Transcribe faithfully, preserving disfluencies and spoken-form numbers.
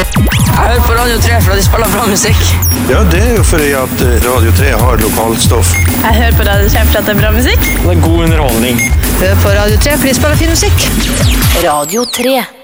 Jeg hører på Radio tre for at de spiller bra musikk. Ja, det er jo fordi at Radio tre har lokalstoff. Jeg hører på Radio tre for at det er bra musikk. Det er god underholdning. Jeg hører på Radio tre for de spiller fin musikk. Radio tre.